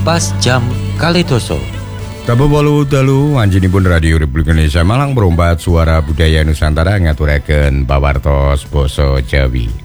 Kompas Jam Kaledoso. Tabu bolu dalu anjinipun Radio Republik Indonesia Malang berombat suara budaya Nusantara ngaturaken bawartos basa Jawi.